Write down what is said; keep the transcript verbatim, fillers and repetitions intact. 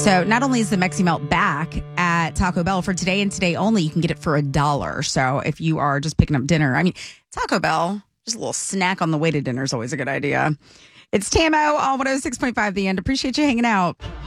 So not only is the Mexi Melt back at Taco Bell for today and today only, you can get it for a dollar. So if you are just picking up dinner, I mean, Taco Bell, just a little snack on the way to dinner is always a good idea. It's T M O on one oh six point five The End. Appreciate you hanging out.